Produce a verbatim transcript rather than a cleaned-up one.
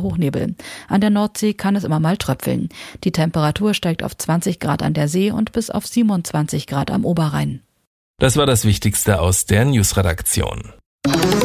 Hochnebel. An der Nordsee kann es immer mal tröpfeln. Die Temperatur steigt auf zwanzig Grad an der See und bis auf siebenundzwanzig Grad am Oberrhein. Das war das Wichtigste aus der Newsredaktion.